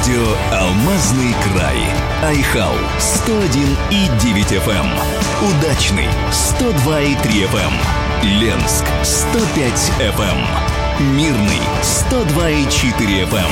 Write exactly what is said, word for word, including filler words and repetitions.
Радио «Алмазный край». Айхал сто один и девять эф эм. Удачный сто два и три эф эм. Ленск сто пять эф эм. Мирный сто два и четыре эф эм.